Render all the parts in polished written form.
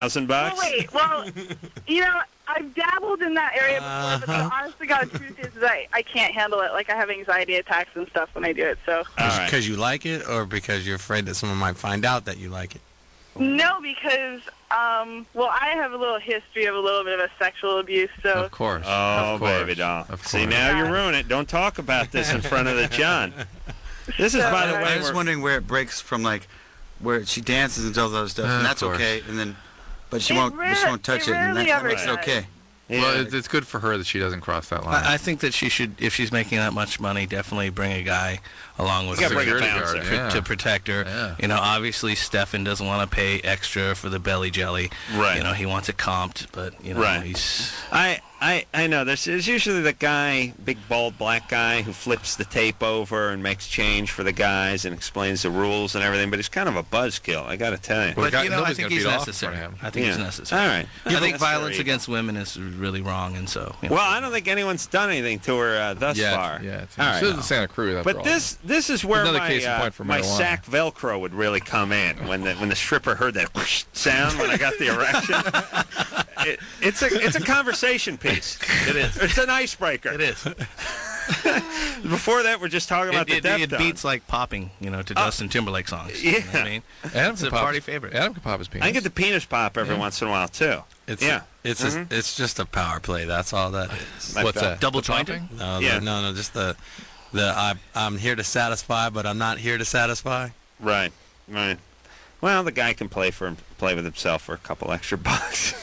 $1,000? Well, wait. Well, I've dabbled in that area before, but the honest to God truth is that I can't handle it. Like, I have anxiety attacks and stuff when I do it, so. Because you like it, or because you're afraid that someone might find out that you like it? No, because, I have a little history of a little bit of a sexual abuse, so. Of course. Oh, of course. baby doll. Of See, course. now you ruin it. Don't talk about this in front of the John. This is, by the way, I was wondering where it breaks from, like, where she dances and does all those stuff, and that's okay, and then, but she won't touch it, and that makes it okay. Yeah. Well, it's good for her that she doesn't cross that line. I think that she should, if she's making that much money, definitely bring a guy along with her to protect her. Yeah. Obviously, Stefan doesn't want to pay extra for the belly jelly. Right. He wants it comped, but, he's... I know. There's usually the guy, big, bald, black guy, who flips the tape over and makes change for the guys and explains the rules and everything, but he's kind of a buzzkill, I got to tell you. But, I think he's necessary. I think he's necessary. All right. I think violence against women is really wrong, and so... Well, I don't think anyone's done anything to her thus far. Yeah, all right. She doesn't Santa Cruz, but this is where my sack Velcro would really come in, when the stripper heard that whoosh sound when I got the erection. It's a conversation piece. It is. It's an icebreaker. It is. Before that, we're just talking about the Deftones. It beats like popping, to Justin Timberlake songs. Yeah. You know what I mean? It's a party favorite. Adam can pop his penis. I get the penis pop every once in a while, too. It's just a power play. That's all that is. What's that? Double jointing? No, just the I'm here to satisfy, but I'm not here to satisfy. Right. Well, the guy can play with himself for a couple extra bucks.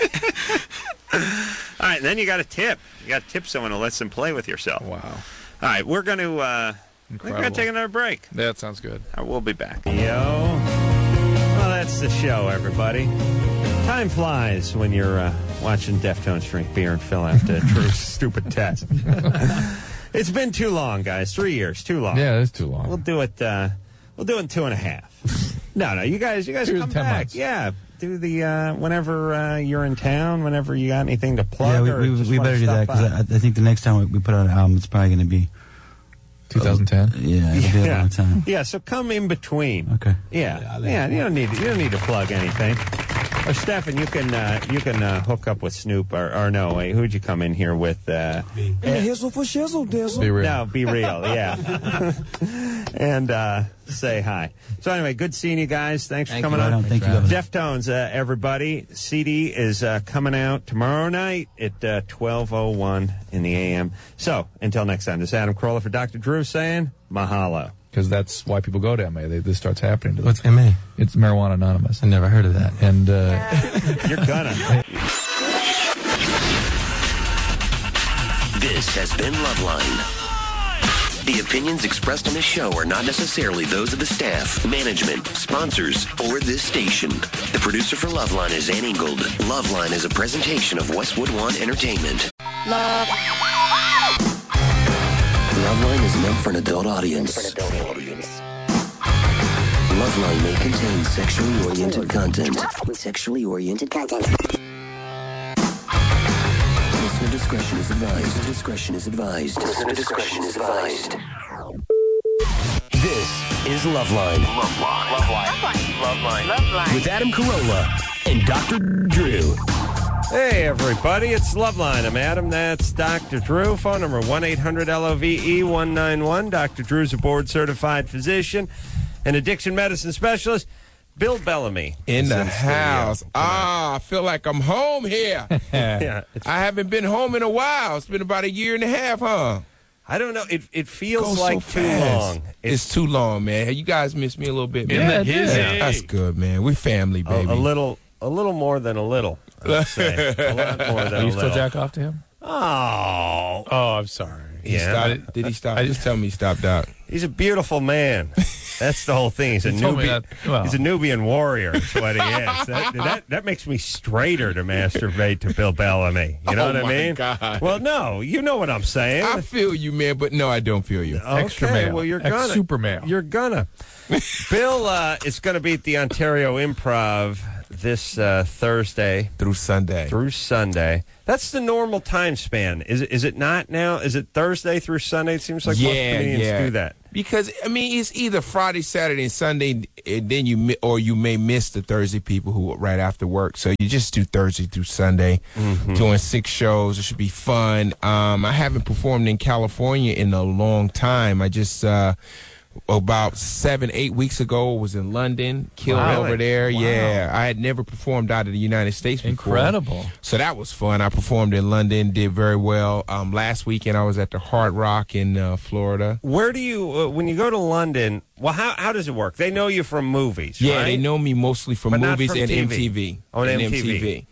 All right, then you got to tip. You got to tip someone who lets them play with yourself. Wow. All right, we're going to take another break. That sounds good. We'll be back. Well, that's the show, everybody. Time flies when you're watching Deftones drink beer and fill out Drew's stupid test. It's been too long, guys. 3 years, too long. Yeah, it's too long. We'll do it. We'll do it in 2.5. No, you guys come 10 back. months. Yeah, do the whenever you're in town, whenever you got anything to plug. Yeah, we better do that, because I think the next time we put out an album, it's probably going to be 2010. Yeah, it'll be a long time. Yeah, so come in between. Okay. Yeah. You don't need to plug anything. Or Stefan, you can hook up with Snoop or no? Wait, who'd you come in here with? Hizzle for shizzle dizzle. Be real. No, be real. Yeah. And say hi. So anyway, good seeing you guys. Thanks for coming on. Thank you. Deftones, everybody. CD is coming out tomorrow night at 12:01 in the a.m. So until next time, this is Adam Carolla for Dr. Drew saying mahalo. Because that's why people go to MA. This starts happening to them. What's MA? It's Marijuana Anonymous. I never heard of that. And You're gonna. This has been Loveline. The opinions expressed on this show are not necessarily those of the staff, management, sponsors, or this station. The producer for Loveline is Ann Ingold. Loveline is a presentation of Westwood One Entertainment. Loveline is meant for an adult audience. Loveline may contain sexually oriented content. Listener discretion is advised. Listener discretion is advised. This is Loveline. Loveline. With Adam Carolla and Dr. Drew. Hey, everybody, it's Loveline. I'm Adam. That's Dr. Drew. Phone number 1-800-LOVE-191. Dr. Drew's a board-certified physician and addiction medicine specialist. Bill Bellamy. In the house. I feel like I'm home here. Yeah, I haven't been home in a while. It's been about 1.5 years, huh? I don't know. It feels Goes like so too fast. long. It's too long, man. You guys miss me a little bit, man. That's good, man. We family, baby. A little more than a little. I would say. A lot more than a little. you still jack off to him? Oh, I'm sorry. Did he stop? Just tell me he stopped out. he's a beautiful man. That's the whole thing. He's a told me Nubian. He's a Nubian warrior. Is what he is. That makes me straighter to masturbate to Bill Bellamy. You know what I mean? God. Well, no, you know what I'm saying. I feel you, man, but no, I don't feel you. Okay, Extra male. well, you're gonna. Super male. You're gonna. Bill is going to be at the Ontario Improv this Thursday through Sunday. That's the normal time span. Is it not now? Is it Thursday through Sunday? It seems like most comedians do that. Because I mean, it's either Friday, Saturday, and Sunday, and then you may miss the Thursday people who right after work. So you just do Thursday through Sunday, doing 6 shows. It should be fun. I haven't performed in California in a long time. I just about 7-8 weeks ago was in London, killed over there. Wow. Yeah, I had never performed out of the United States before. Incredible. So that was fun. I performed in London, did very well. Last weekend I was at the Hard Rock in Florida. Where do you when you go to London? Well, how does it work? They know you from movies, yeah, right? They know me mostly from movies and MTV. On MTV.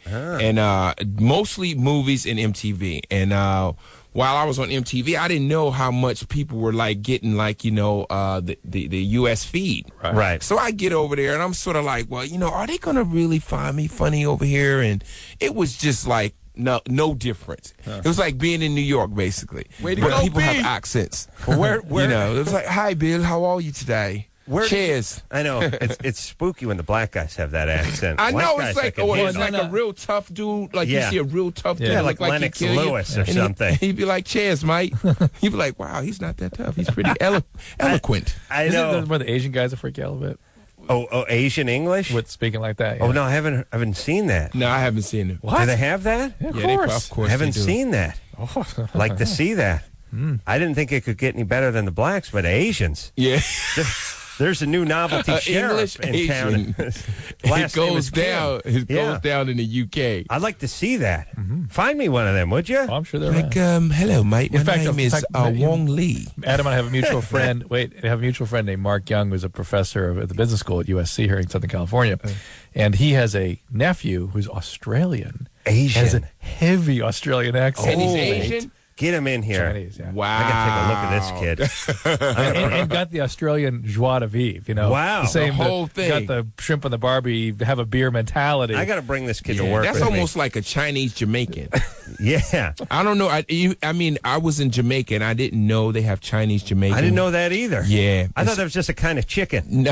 And mostly movies and MTV. And while I was on MTV, I didn't know how much people were like getting the U.S. feed. Right. So I get over there and I'm sort of like, well, are they going to really find me funny over here? And it was just like no difference. It was like being in New York, basically. Where people have accents. Where it was like, hi, Bill, how are you today? Cheers. I know. It's spooky when the black guys have that accent. I know. It's like, a real tough dude. Like, you see a real tough dude. Yeah, like Lennox Lewis or something. He'd be like, cheers, mate. He'd be like, wow, he's not that tough. He's pretty eloquent. I know. Isn't that where the Asian guys are freak out a bit? Oh, Asian English? With speaking like that. Yeah. Oh, no, I haven't seen that. No, I haven't seen it. What? Do they have that? Yeah, of course. I haven't seen that. Oh. Like to see that. I didn't think it could get any better than the blacks, but Asians. Yeah. There's a new novelty sheriff in town. It goes down. It goes down in the UK. I'd like to see that. Find me one of them, would you? Oh, I'm sure they're like, hello, mate. My name is Wong Lee. Adam and I have a mutual friend. Have a mutual friend named Mark Young, who's a professor at the business school at USC here in Southern California, and he has a nephew who's Australian. Asian. Has a heavy Australian accent. And he's Asian. Get him in here. Chinese, yeah. Wow. I got to take a look at this kid. and got the Australian joie de vivre, Wow. The whole thing. Got the shrimp on the Barbie, have a beer mentality. I got to bring this kid to work. That's with almost me. like a Chinese Jamaican. Yeah. I don't know. I mean, I was in Jamaica and I didn't know they have Chinese Jamaican. I didn't know that either. Yeah. I thought that was just a kind of chicken. No.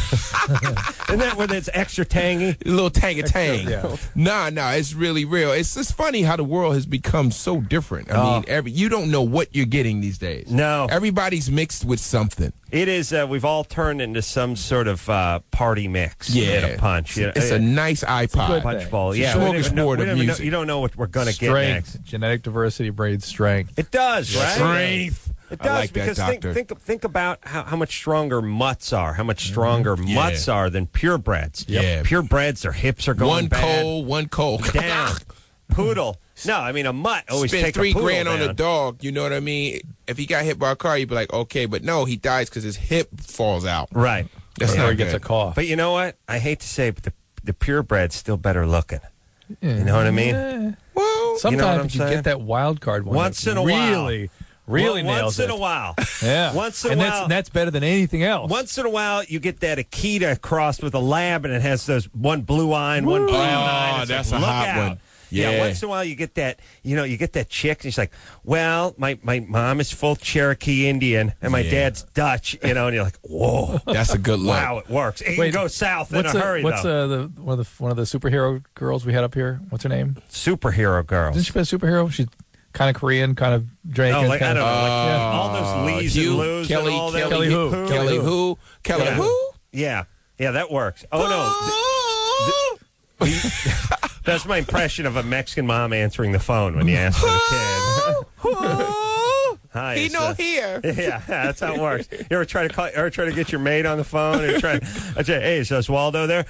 Isn't that when it's extra tangy? A little tang. Yeah. No, it's really real. It's just funny how the world has become so different. I mean, you don't know what you're getting these days. No. Everybody's mixed with something. It is, we've all turned into some sort of party mix. Yeah. In a punch. It's a nice iPod. Punch bowl. It's a Yeah. smorgasbord of music. You don't know what we're going to get Strength. next. Genetic diversity breeds strength. It does, right? Strength. It does, I like because that, doctor. think about how much stronger mutts are, how much stronger mutts are than purebreds. Yeah. Purebreds, their hips are going one cold. down. Poodle. No, I mean, a mutt always spend take a poodle $3,000 on down. a dog. You know what I mean? If he got hit by a car, you'd be like, okay, but no, he dies because his hip falls out. Right. That's Or not he gets a good. cough. But you know what? I hate to say it, but the purebred's still better looking. You know what I mean? Well, Sometimes you know what I'm you saying? get that wild card one. Once that in a while. Really Well, nails once in it. a while. Yeah. Once in a and while. that's better than anything else. Once in a while, you get that Akita crossed with a lab, and it has those one blue eye and one brown eye. and it's that's like, a look hot out. one. Yeah, Yeah. once in a while you get that, you get that chick, and she's like, well, my mom is full Cherokee Indian, and my dad's Dutch, and you're like, whoa. That's a good look. Wow, it works. It can go south in a hurry, what's though. one of the superhero girls we had up here? What's her name? Superhero girls. Didn't she play a superhero? She's kind of Korean, kind of Jamaican. Oh, like, I kind don't of, know, like all those Lees and Lous and all that. Kelly Who. Kelly who? Yeah, that works. Oh, no. That's my impression of a Mexican mom answering the phone when you ask for the kid. Hi, He it's, no here. Yeah, that's how it works. You ever try to get your maid on the phone and I say, hey, is Oswaldo there?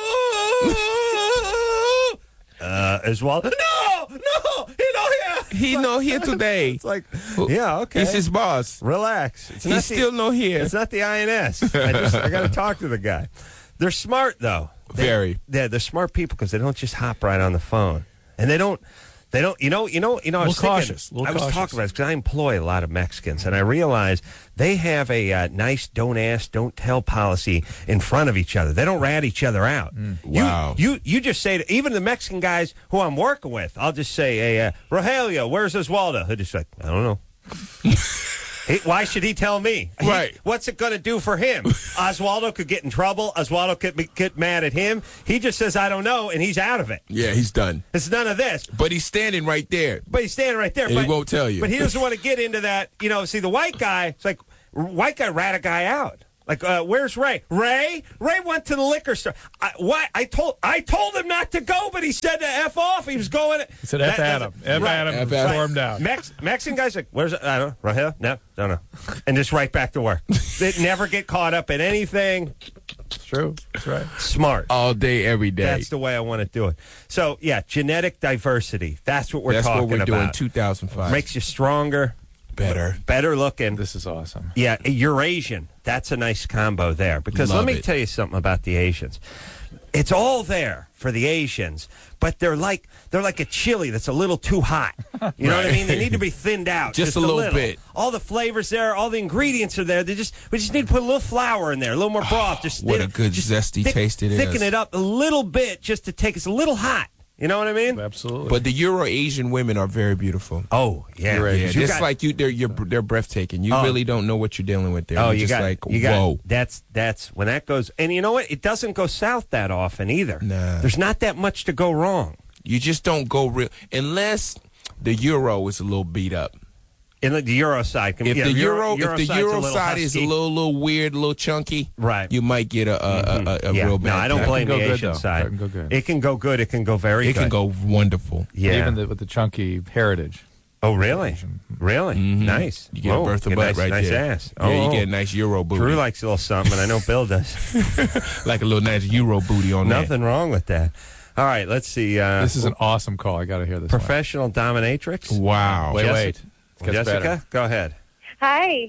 Oswaldo? No, he no here. He no here today. It's like, yeah, okay. He's his boss. Relax. He's still no here. It's not the INS. I got to talk to the guy. They're smart though. Very. They're smart people because they don't just hop right on the phone, and they don't. I was cautious. I was talking about this because I employ a lot of Mexicans, and I realize they have a nice don't ask, don't tell policy in front of each other. They don't rat each other out. Wow. You just say to even the Mexican guys who I'm working with, I'll just say, hey, Rogelio, where's Oswaldo? He'll just like, I don't know. Why should he tell me? Right. What's it going to do for him? Oswaldo could get in trouble. Oswaldo could get mad at him. He just says, I don't know, and he's out of it. Yeah, he's done. It's none of this. But he's standing right there. And he won't tell you. But he doesn't want to get into that. See, the white guy, it's like, white guy rat a guy out. Like, where's Ray? Ray went to the liquor store. Why? I told him not to go, but he said to F off. He was going. He said F Adam. F Adam. Stormed out. Mexican guy's like, where's it? I don't know. Right here? No, don't know. And just right back to work. They never get caught up in anything. It's true. That's right. Smart. All day, every day. That's the way I want to do it. So, yeah, genetic diversity. That's what we're talking about. That's what we're doing 2005. Makes you stronger. Better looking. This is awesome. Yeah, Eurasian. That's a nice combo there. Because let me tell you something about the Asians. It's all there for the Asians, but they're like a chili that's a little too hot. You know what I mean? They need to be thinned out just a little bit. All the flavors there, all the ingredients are there. We just need to put a little flour in there, a little more broth. What a good zesty taste it is. Thicken it up a little bit just to take us a little hot. You know what I mean? Absolutely. But the Euro-Asian women are very beautiful. Oh, yeah. Just like you, they're breathtaking. You really don't know what you're dealing with there. Oh, whoa. That's when that goes. And you know what? It doesn't go south that often either. Nah. There's not that much to go wrong. You just don't go real unless the Euro is a little beat up. In the Euro side, if the Euro side is a little weird, a little chunky, right? You might get a real bad. No, I don't blame the Asian side. It can go good. It can go very good. It can go wonderful. Yeah, even with the chunky heritage. Oh, really? Really? Mm-hmm. Nice. You get a Bertha butt right nice there. Ass. Yeah, you get a nice Euro booty. Drew likes a little something, and I know Bill does. Like a little nice Euro booty on that. Nothing wrong with that. All right, let's see. This is an awesome call. I got to hear this. Professional dominatrix. Wow. Wait. Jessica, better. Go ahead. Hi.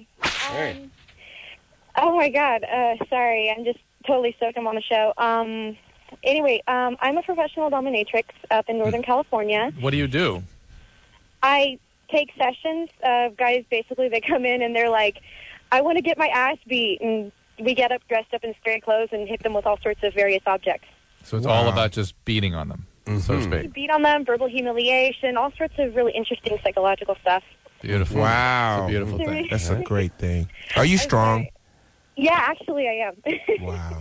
Oh, my God. Sorry, I'm just totally stoked I'm on the show. Anyway, I'm a professional dominatrix up in Northern California. What do you do? I take sessions of guys, basically, they come in and they're like, I want to get my ass beat. And we get up dressed up in scary clothes and hit them with all sorts of various objects. So it's all about just beating on them, so to speak. Beat on them, verbal humiliation, all sorts of really interesting psychological stuff. Beautiful. Wow. It's a beautiful thing. That's a great thing. Are you strong? Yeah, actually I am. Wow.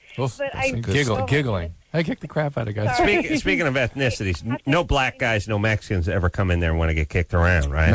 Giggling. I kick the crap out of guys. Speaking of ethnicities, no black guys, no Mexicans ever come in there and want to get kicked around, right?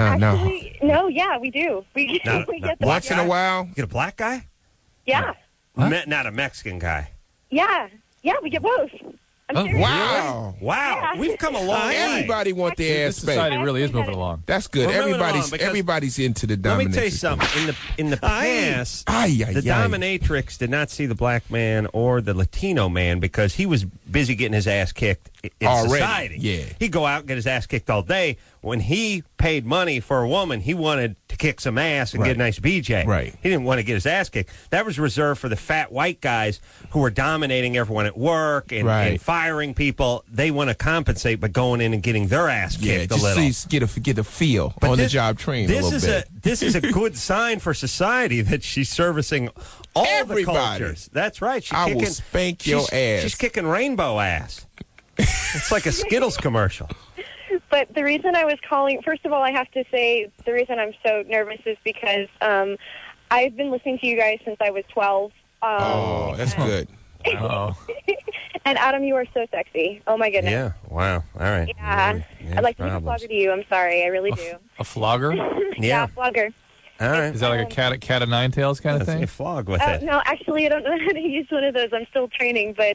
No, yeah, we do. We get the once in a while. You get a black guy? Yeah. Not a Mexican guy. Yeah, we get both. I'm serious. Wow. Yeah. We've come a long way. Everybody want their ass spanked. Society really is moving along. That's good. Everybody's into the dominatrix. Let me tell you something. In the past, the dominatrix did not see the black man or the Latino man because he was busy getting his ass kicked in society. Yeah. He'd go out and get his ass kicked all day. When he paid money for a woman, he wanted to kick some ass and get a nice BJ. Right. He didn't want to get his ass kicked. That was reserved for the fat white guys who were dominating everyone at work and firing people. They want to compensate by going in and getting their ass kicked a little. Just get a feel on the job training a little bit. This is a good sign for society that she's servicing all the cultures. That's right. I will spank your ass. She's kicking rainbow ass. It's like a Skittles commercial. But the reason I was calling, first of all, I have to say the reason I'm so nervous is because I've been listening to you guys since I was 12. Oh, that's good. Oh. And Adam, you are so sexy. Oh, my goodness. Yeah, wow. All right. Yeah. I'd like to make a flogger to you. I'm sorry. I really do. A flogger? Yeah, flogger. All right. Is that like a cat of nine tails kind of thing? A flog with it. No, actually, I don't know how to use one of those. I'm still training, but...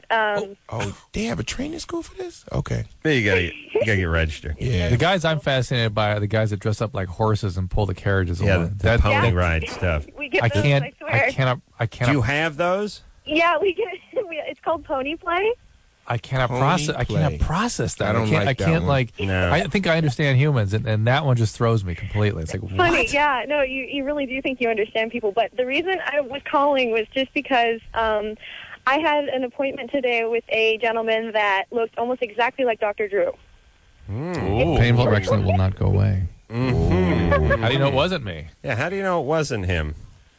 they have a training school for this? Okay. You gotta get registered. Yeah. The guys I'm fascinated by are the guys that dress up like horses and pull the carriages along. The pony ride stuff. We get those, I swear. I cannot. Do you have those? Yeah, we get. It's called pony play. I cannot process. I cannot process that. I can't. No. I think I understand humans, and that one just throws me completely. It's like funny. What? Yeah, no, you really do think you understand people. But the reason I was calling was just because I had an appointment today with a gentleman that looked almost exactly like Dr. Drew. Painful erection that will not go away. How do you know it wasn't me? Yeah, how do you know it wasn't him?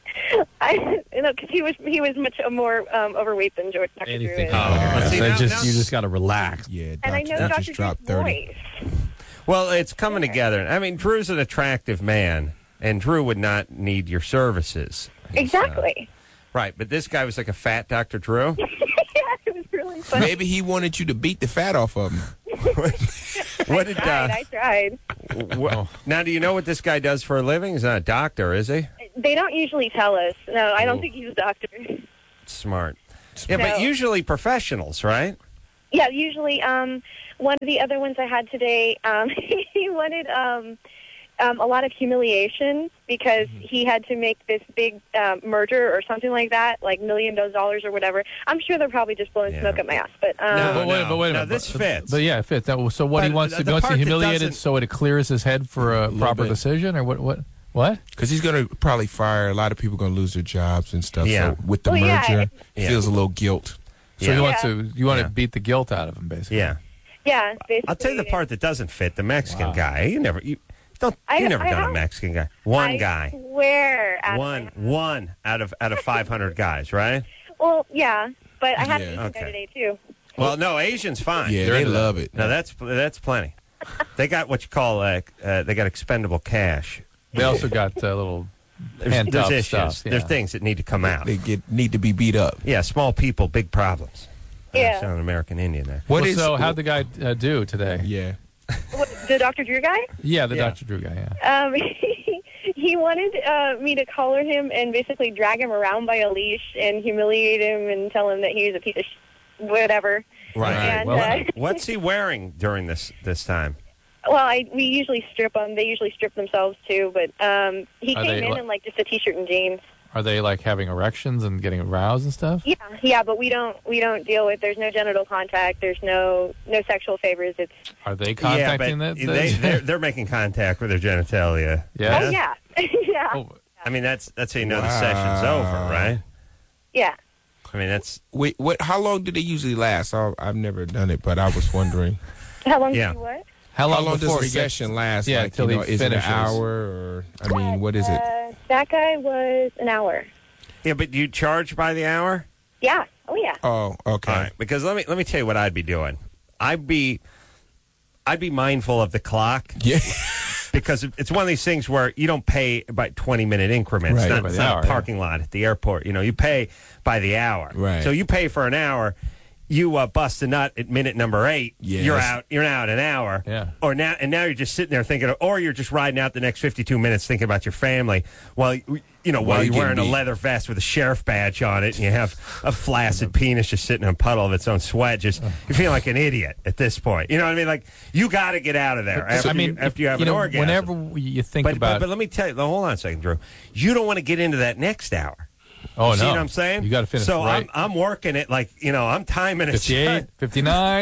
Because he was much more overweight than Dr. Drew is. You just got to relax. Yeah, and I know Dr. Drew's voice. Well, it's coming together. I mean, Drew's an attractive man. And Drew would not need your services. Exactly. Right, but this guy was like a fat Dr. Drew? Yeah, it was really funny. Maybe he wanted you to beat the fat off of him. I tried. Now, do you know what this guy does for a living? He's not a doctor, is he? They don't usually tell us. No, I don't think he's a doctor. Smart. Yeah, but usually professionals, right? Yeah, usually. One of the other ones I had today, he wanted a lot of humiliation because he had to make this big merger or something like that, like $1 million or whatever. I'm sure they're probably just blowing smoke up my ass. But wait a minute. This fits. But yeah, it fits. So what he wants to be humiliated so it clears his head for a proper decision, or what? What? Because he's going to probably fire a lot of people. Going to lose their jobs and stuff. Yeah. So with the merger, he feels a little guilt. So he wants to. You want to beat the guilt out of him, basically. Yeah. Yeah. Basically, I'll tell you the part that doesn't fit. The Mexican guy. You never done a Mexican guy. One guy. Swear. One out of 500 guys, right? Well, yeah, but I had an Asian guy today too. Well, no, Asian's fine. Yeah, they love it. No, that's plenty. They got what you call they got expendable cash. They also got little there's issues. stuff. Yeah. There's things that need to come out. They need to be beat up. Yeah, small people, big problems. Yeah. Sound American Indian there. So how'd the guy do today? Yeah. The Dr. Drew guy? Yeah, the Dr. Drew guy, yeah. He wanted me to collar him and basically drag him around by a leash and humiliate him and tell him that he was a piece of whatever. Right. And, what's he wearing during this time? Well, we usually strip them. They usually strip themselves, too. But he came in like just a T-shirt and jeans. Are they like having erections and getting aroused and stuff? Yeah, but we don't deal with. There's no genital contact. There's no sexual favors. Are they contacting that? They're making contact with their genitalia. Yeah. Oh yeah, yeah. Oh. I mean that's how you know the session's over, right? Yeah. I mean that's. Wait, what? How long do they usually last? I've never done it, but I was wondering. How long do you what? How long does a session last? Yeah, until he is finishes. It an hour or what is it? That guy was an hour. Yeah, but do you charge by the hour? Yeah. Oh yeah. Oh, okay. All right, because let me tell you what I'd be doing. I'd be mindful of the clock. Yeah. Because it's one of these things where you don't pay by 20-minute increments. Right. It's not a parking lot at the airport. You pay by the hour. Right. So you pay for an hour. You bust a nut at minute number 8. Yes. You're out. You're out an hour. Yeah. Now you're just sitting there thinking, or you're just riding out the next 52 minutes thinking about your family while you're wearing a leather vest with a sheriff badge on it, and you have a flaccid penis just sitting in a puddle of its own sweat. Just you feel like an idiot at this point. You know what I mean? Like you got to get out of there after you have an orgasm. Whenever you think about, but let me tell you. Hold on a second, Drew. You don't want to get into that next hour. Oh, See what I'm saying? You got to finish so right. I'm working it like, I'm timing it. 58, 59.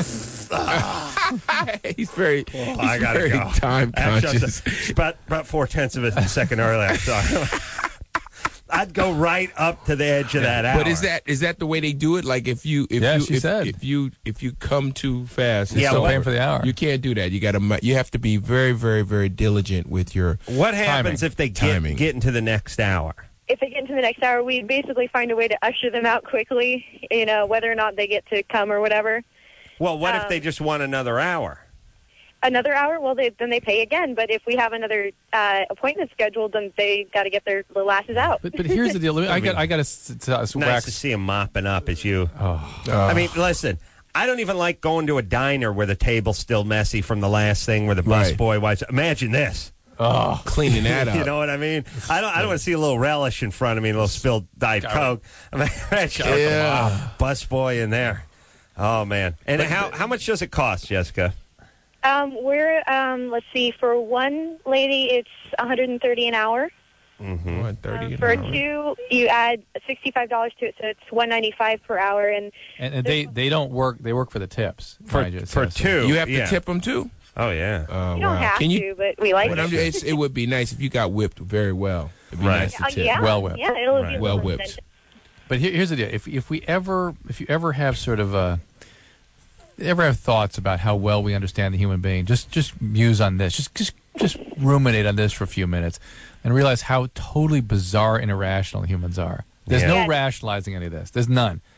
He's very, I got to go. Time conscious. About 0.4 of a second early. I'm sorry. I'd go right up to the edge of that hour. But is that the way they do it? Like if you come too fast, paying for the hour. You can't do that. You have to be very, very, very diligent with your. What happens if they get into the next hour? If they get into the next hour, we basically find a way to usher them out quickly, whether or not they get to come or whatever. Well, what if they just want another hour? Another hour? Well, then they pay again. But if we have another appointment scheduled, then they got to get their little asses out. But here's the deal. I got to nice to see them mopping up as you. I mean, listen. I don't even like going to a diner where the table's still messy from the last thing where the busboy wipes. Imagine this. Oh, cleaning that up. You know what I mean? I don't want to see a little relish in front of me, a little spilled Diet Coke. I mean, busboy in there. Oh man! And how much does it cost, Jessica? We're let's see. For one lady, it's $130 an hour. Mm-hmm. 130 for two, you add $65 to it, so it's $195 per hour. And they don't work. They work for the tips. For two, you have to tip them too. Oh yeah. You don't have to, but we like it. It would be nice if you got whipped very well. It'd be nice to tip. Yeah. Well whipped. Yeah, it'll be well whipped. But here's the deal: if you ever have sort of ever have thoughts about how well we understand the human being, just muse on this. Just ruminate on this for a few minutes, and realize how totally bizarre and irrational humans are. There's no rationalizing any of this. There's none.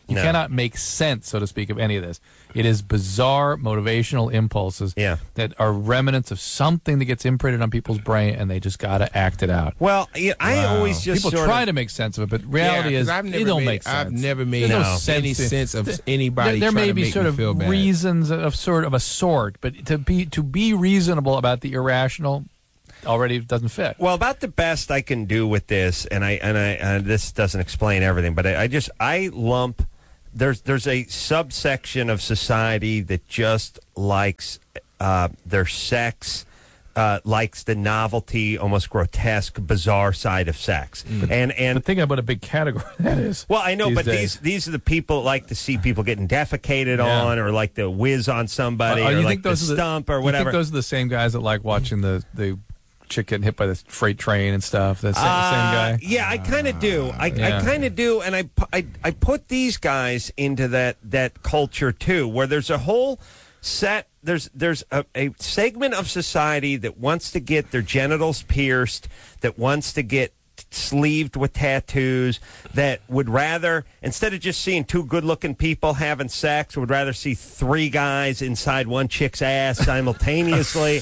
You cannot make sense, so to speak, of any of this. It is bizarre motivational impulses that are remnants of something that gets imprinted on people's brain, and they just got to act it out. Well, I always just people try to make sense of it, but reality is it don't make sense. I've never made any sense of anybody. There may be sort of feel bad. reasons of a sort, but to be reasonable about the irrational already doesn't fit. Well, about the best I can do with this, and this doesn't explain everything, but I lump. There's a subsection of society that just likes their sex, likes the novelty, almost grotesque, bizarre side of sex. And but think about a big category that is. Well, I know, but these are the people that like to see people getting defecated on, or like to whiz on somebody, or like the stump, or whatever. You think those are the same guys that like watching the chick getting hit by the freight train and stuff? That's the same guy? Yeah, I kind of do. I kind of do, and I put these guys into that culture, too, where there's a whole set, there's a segment of society that wants to get their genitals pierced, that wants to get sleeved with tattoos, that would rather, instead of just seeing two good-looking people having sex, would rather see three guys inside one chick's ass simultaneously.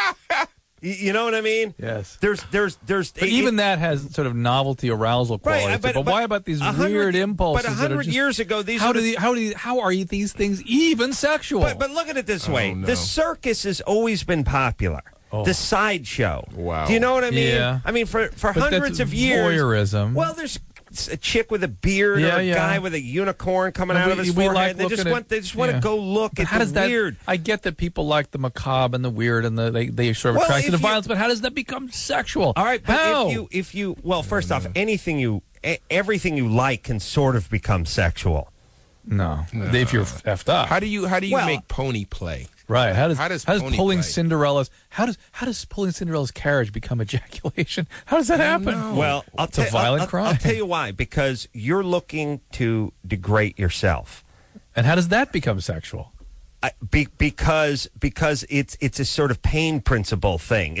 You know what I mean? Yes. There's. But even that has sort of novelty, arousal quality. Right, but why about these weird impulses? But 100 years ago, these how are these things even sexual? But look at it this way: the circus has always been popular. The sideshow. Wow. Do you know what I mean? Yeah. I mean, for but hundreds of years. Voyeurism. Well, there's a chick with a beard or a guy with a unicorn coming out of his forehead. They just want to go look at the weird. I get that people like the macabre and the weird, and they sort of attract to the violence. But how does that become sexual? All right, but how? if you first off, everything you like can sort of become sexual. No. If you're effed up. How do you make pony play? Right. How does pulling play? Cinderella's pulling Cinderella's carriage become ejaculation? How does that happen? Well, it's a violent crime. I'll tell you why. Because you're looking to degrade yourself. And how does that become sexual? Because it's a sort of pain principle thing.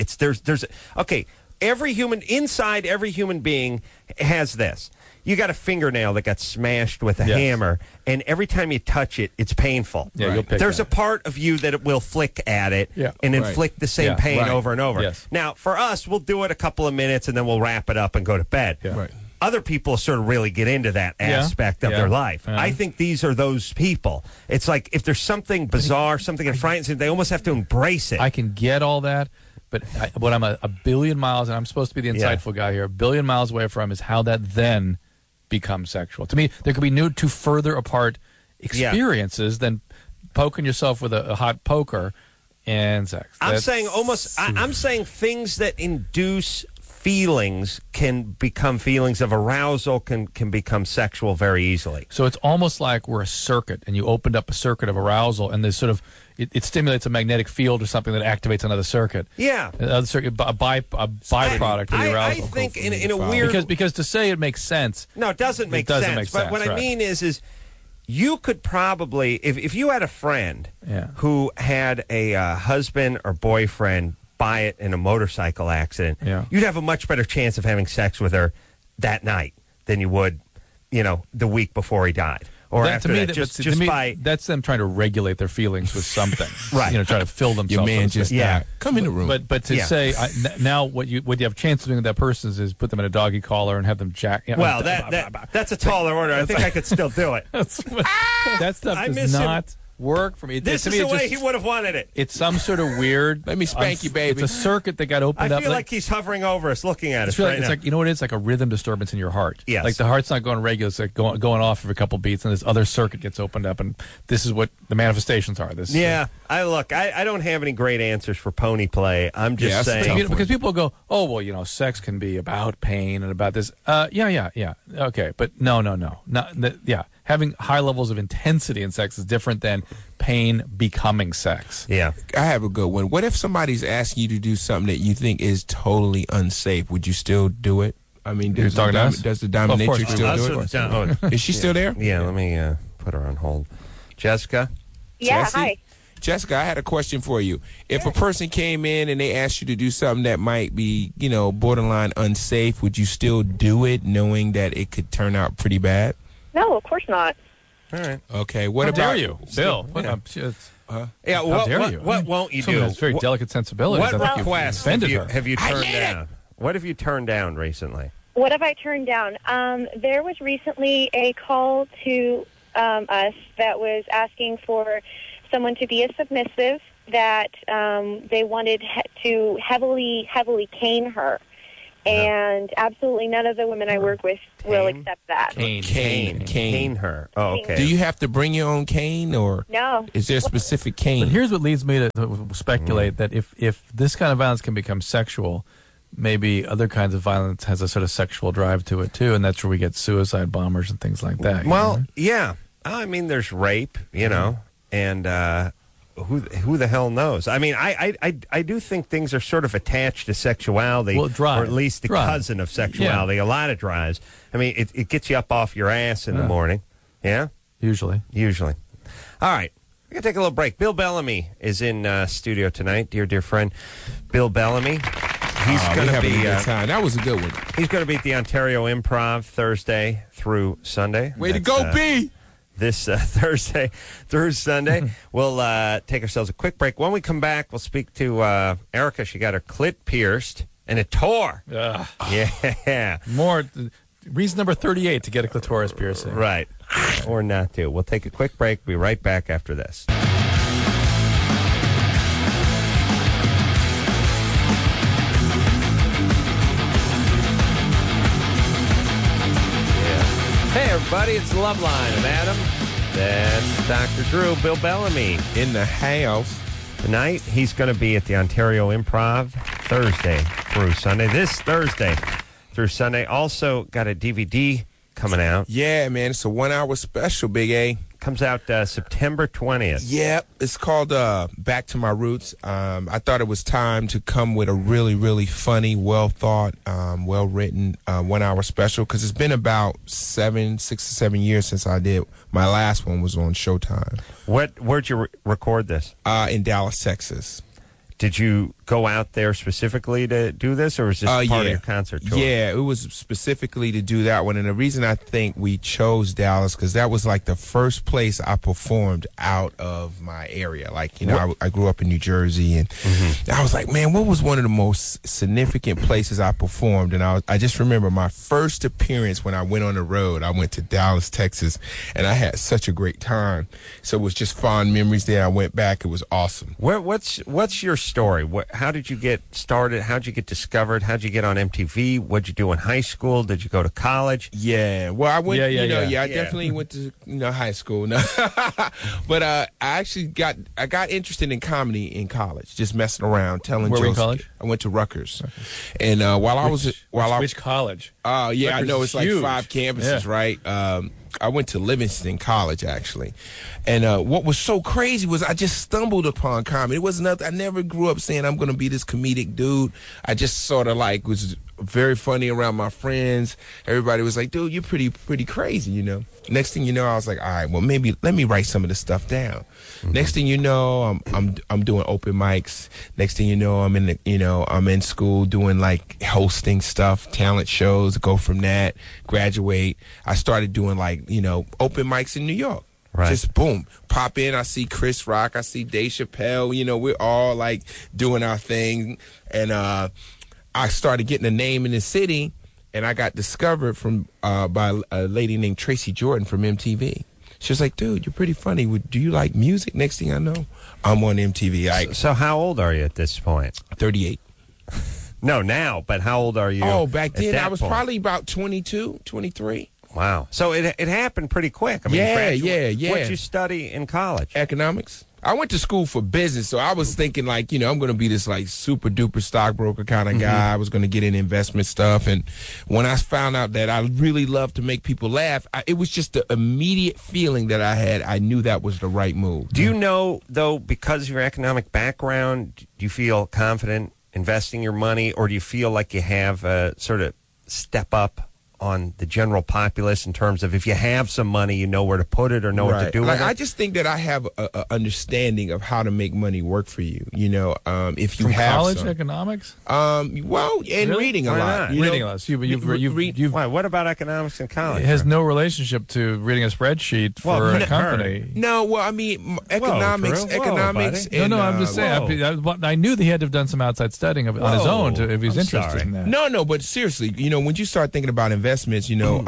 Every human being has this. You got a fingernail that got smashed with a hammer, and every time you touch it, it's painful. Yeah, you'll pick There's that. a part of you that it will flick at it and inflict the same pain over and over. Yes. Now, for us, we'll do it a couple of minutes, and then we'll wrap it up and go to bed. Yeah. Right. Other people sort of really get into that aspect of their life. I think these are those people. It's like if there's something bizarre, something that frightens them, they almost have to embrace it. I can get all that. But what I'm a billion miles, and I'm supposed to be the insightful guy here, a billion miles away from is how that then becomes sexual. To me, there could be two further apart experiences than poking yourself with a hot poker and sex. I'm saying things that induce feelings can become feelings of arousal, can become sexual very easily. So it's almost like we're a circuit, and you opened up a circuit of arousal, and there's sort of it stimulates a magnetic field or something that activates another circuit. Yeah, another circuit, a byproduct of the arousal. I think in a weird because to say it makes sense. No, it doesn't make sense. But what I mean is you could probably if you had a friend who had a husband or boyfriend by it in a motorcycle accident, you'd have a much better chance of having sex with her that night than you would, the week before he died. Or after that, that's them trying to regulate their feelings with something, right? Trying to fill themselves. Your man just come in the room. But to say now what you have a chance of doing with that person is put them in a doggy collar and have them jack. Well, that's a taller order. I think I could still do it. That stuff does not work for me. This is the way he would have wanted it. It's some sort of weird. Let me spank you, baby. It's a circuit that got opened up. I feel like he's hovering over us, looking at us right now. It's like, you know what it is? Like a rhythm disturbance in your heart. Yes. Like the heart's not going regular. It's like going off for a couple beats, and this other circuit gets opened up, and this is what the manifestations are. I don't have any great answers for pony play. I'm just saying. Because people go, oh, well, sex can be about pain and about this. Yeah. Okay, but no. Having high levels of intensity in sex is different than pain becoming sex. Yeah. I have a good one. What if somebody's asking you to do something that you think is totally unsafe? Would you still do it? I mean, does the dominatrix still do it? Is she still there? Yeah, let me put her on hold. Jessica? Yeah, Jesse? hi. Jessica, I had a question for you. If a person came in and they asked you to do something that might be, borderline unsafe, would you still do it knowing that it could turn out pretty bad? No, of course not. All right. Okay. What about dare you, Bill? Yeah. How dare you? What won't you Someone do? has very delicate sensibilities. What I think you've request offended have you her. turned down? What have you turned down recently? What have I turned down? There was recently a call to us that was asking for someone to be a submissive, that they wanted to heavily cane her. And absolutely none of the women I work with will accept that. Cane her. Oh, okay. Do you have to bring your own cane, or no? Is there a specific cane? But here's what leads me to speculate that if this kind of violence can become sexual, maybe other kinds of violence has a sort of sexual drive to it too, and that's where we get suicide bombers and things like that. Well, yeah. I mean, there's rape, and who the hell knows? I mean, I do think things are sort of attached to sexuality, or at least the cousin of sexuality. A lot of drives. I mean, it gets you up off your ass in the morning. Yeah? Usually. All right. We're going to take a little break. Bill Bellamy is in studio tonight, dear friend. Bill Bellamy. He's going to be a good time. That was a good one. He's going to be at the Ontario Improv Thursday through Sunday. Way to go, B! This Thursday through Sunday. We'll take ourselves a quick break. When we come back, we'll speak to Erica. She got her clit pierced, and it tore. Yeah. Reason number 38 to get a clitoris piercing. Right. Or not to. We'll take a quick break. Be right back after this. Hey, everybody, it's Loveline. I'm Adam. That's Dr. Drew. Bill Bellamy in the house. Tonight, he's going to be at the Ontario Improv Thursday through Sunday. This Thursday through Sunday. Also got a DVD coming out. Yeah, man. It's a 1-hour special, Big A. Comes out September 20th. Yeah, it's called Back to My Roots. I thought it was time to come with a really, really funny, well-thought, well-written 1-hour special, because it's been about 6 or 7 years since I did. My last one was on Showtime. Where'd you record this? In Dallas, Texas. Did you go out there specifically to do this, or was this part of your concert tour? Yeah, it was specifically to do that one. And the reason I think we chose Dallas, because that was like the first place I performed out of my area. Like, I grew up in New Jersey, and I was like, man, what was one of the most significant places I performed? And I just remember my first appearance when I went on the road. I went to Dallas, Texas, and I had such a great time. So it was just fond memories there. I went back. It was awesome. What's your story? How did you get started? How did you get discovered? How did you get on MTV? What did you do in high school? Did you go to college? Yeah, well, I went. I definitely went to high school. No. But I actually got interested in comedy in college, just messing around, telling jokes. Where were you in college? I went to Rutgers, and which college? Yeah, Rutgers, I know it's like huge. 5 campuses, right? I went to Livingston College, actually. And what was so crazy was I just stumbled upon comedy. It was nothing. I never grew up saying I'm going to be this comedic dude. I just sort of was very funny around my friends. Everybody was like, dude, you're pretty crazy, Next thing you know, I was like, all right, well, maybe let me write some of this stuff down. Next thing you know, I'm doing open mics. Next thing you know, I'm in school doing like hosting stuff, talent shows. Go from that, graduate. I started doing open mics in New York. Right. Just boom, pop in. I see Chris Rock. I see Dave Chappelle. We're all like doing our thing, and I started getting a name in the city, and I got discovered by a lady named Tracy Jordan from MTV. She was like, dude, you're pretty funny. Do you like music? Next thing I know, I'm on MTV. So how old are you at this point? 38. No, now, but how old are you? Oh, back then I was probably about 22, 23. Wow. So it happened pretty quick. I mean, yeah. What did you study in college? Economics. I went to school for business, so I was thinking I'm going to be this super duper stockbroker kind of guy. I was going to get in investment stuff, and when I found out that I really love to make people laugh, it was just the immediate feeling that I had. I knew that was the right move. Do you know, though, because of your economic background, do you feel confident investing your money, or do you feel like you have a sort of step up on the general populace in terms of if you have some money, you know where to put it or know what to do with it? I just think that I have a understanding of how to make money work for you. You know, if you From have college some. economics. Well, and Really? reading a Why lot. not? You know? Reading a lot. So you've Why? What about economics in college? it has no relationship to reading a spreadsheet for Well, a company. No, well, I mean, economics. Drew. Whoa, Economics. buddy. And, I'm just saying. I knew that he had to have done some outside studying on his Whoa. own if he's I'm interested sorry. in that. No, but seriously, you know, when you start thinking about investments, you know,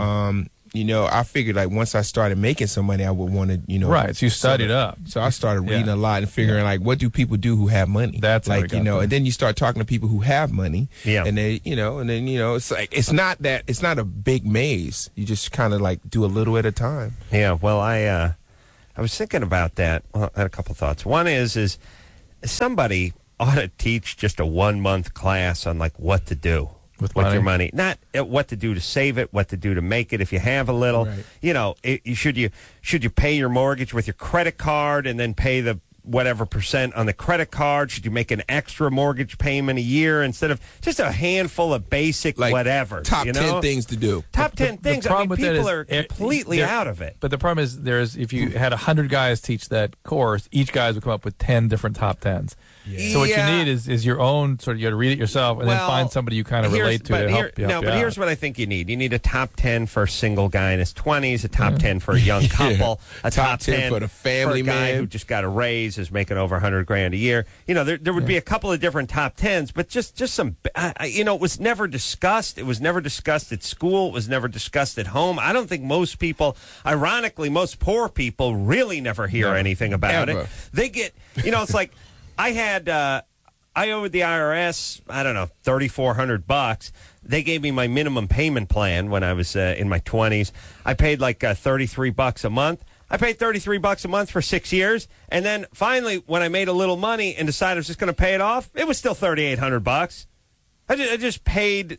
I figured like once I started making some money, I would want to, you know. Right. So you studied up. So I started reading a lot and figuring like, what do people do who have money? That's how we like, got you know, there. and then you start talking to people who have money. Yeah. And they, you know, it's like, it's not a big maze. You just kind of like do a little at a time. Yeah, well, I was thinking about that. Well, I had a couple thoughts. One is somebody ought to teach just a 1-month class on like what to do With your money. Not what to do to save it, what to do to make it if you have a little. Right. You know, should you pay your mortgage with your credit card and then pay the whatever percent on the credit card? Should you make an extra mortgage payment a year instead of just a handful of basic Like whatever? top 10 things to do. Top 10 things. I mean, problem with that people is are completely out of it. But the problem is, if you had 100 guys teach that course, each guy would come up with 10 different top 10s. So what you need is your own sort of. You got to read it yourself and then find somebody you kind of relate to help you. But here's what I think you need. You need a top 10 for a single guy in his 20s, a top 10 for a young couple, a top 10 for the family for a guy man who just got a raise, is making over $100,000 a year. You know, there would be a couple of different top 10s, but just some. You know, it was never discussed. It was never discussed at school. It was never discussed at home. I don't think most people, ironically, most poor people really never hear anything about it. They get, you know, it's like. I owed the IRS, I don't know, $3,400. They gave me my minimum payment plan when I was in my 20s. I paid like $33 a month. I paid $33 a month for 6 years, and then finally, when I made a little money and decided I was just going to pay it off, it was still $3,800. I just paid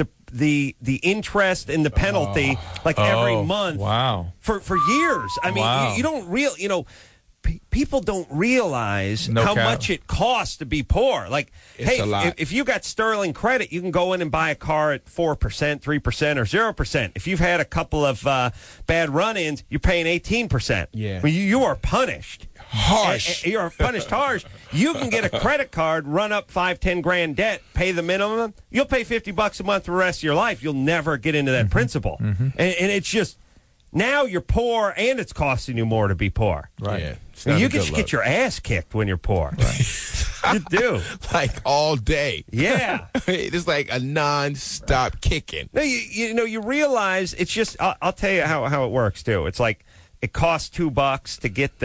the interest and the penalty every month. Wow. For years. I mean, you don't you know. People don't realize how much it costs to be poor. Like, it's a lot. If you got sterling credit, you can go in and buy a car at 4%, 3%, or 0%. If you've had a couple of bad run-ins, you're paying 18%. Yeah. I mean, you are punished. Harsh. You're punished harsh. You can get a credit card, run up $5-10 debt, pay the minimum. You'll pay $50 a month for the rest of your life. You'll never get into that principle. And it's just... Now you're poor, and it's costing you more to be poor. Right. Yeah. You can just get your ass kicked when you're poor. Right. You do. Like all day. Yeah. It's like a non-stop kicking. No, you know, you realize it's just, I'll tell you how it works, too. It's like it costs $2 to get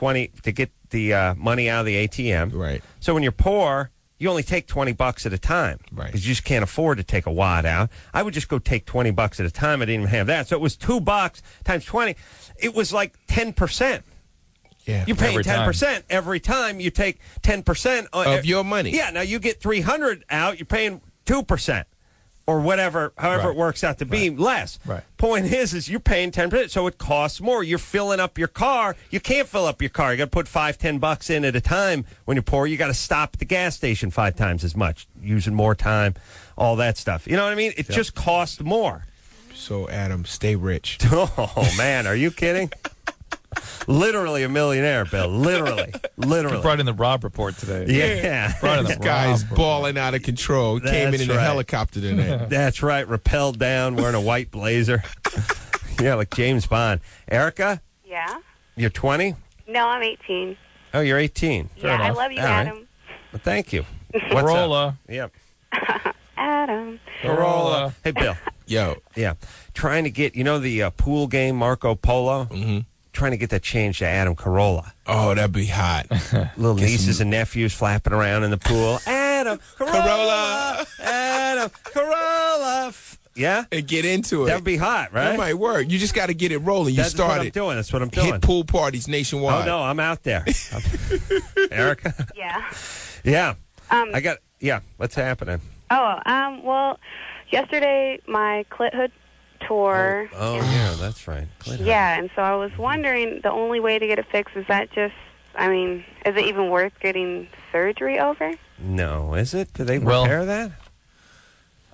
the money out of the ATM. Right. So when you're poor, you only take $20 at a time. Right. Because you just can't afford to take a wad out. I would just go take $20 at a time. I didn't even have that. So it was $2 times 20. It was like 10%. Yeah. You're paying 10% every time you take 10% of your money. Yeah. Now you get $300 out, you're paying 2%. Or whatever, however it works out to be, less. Right. Point is you're paying 10%, so it costs more. You're filling up your car. You can't fill up your car. You got to put $5-10 in at a time. When you're poor, you got to stop at the gas station 5 times as much, using more time, all that stuff. You know what I mean? It just costs more. So, Adam, stay rich. Oh man, are you kidding? Literally a millionaire, Bill. Literally. You brought in the Rob report today. Yeah. This guy's balling out of control. Came in a helicopter today. That's right. Rappelled down, wearing a white blazer. Yeah, like James Bond. Erica? Yeah? You're 20? No, I'm 18. Oh, you're 18. Yeah, I love you, All right. Adam. Well, thank you. Corolla. Yep. Adam. Corolla. Hey, Bill. Yo. Yeah. Trying to get, you know, the pool game Marco Polo? Mm-hmm. Trying to get that changed to Adam Carolla. Oh, that'd be hot. Little nieces and nephews flapping around in the pool. Adam Carolla. Adam Carolla. Yeah? And get into it. That'd be hot, right? That might work. You just got to get it rolling. That's what I'm doing. That's what I'm doing. Hit pool parties nationwide. Oh, no, I'm out there. Erica? Yeah. Yeah. What's happening? Well, yesterday my clit hood tore. Oh, yeah, that's right. Yeah, and so I was wondering, the only way to get it fixed, is that just, I mean, is it even worth getting surgery over? No, is it? Do they repair that?